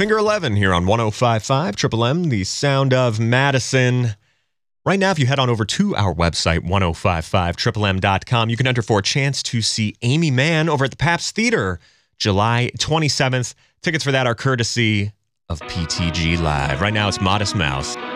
Finger 11 here on 105.5 Triple M, the sound of Madison. Right now, if you head on over to our website, 1055triplem.com, you can enter for a chance to see Aimee Mann over at the Pabst Theater, July 27th. Tickets for that are courtesy of PTG Live. Right now, it's Modest Mouse.